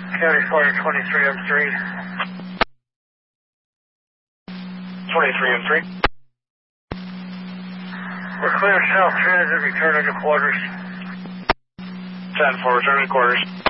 County Fire 23M3. 23M3. We're clear south transit, returning to quarters. 10-4, returning to quarters.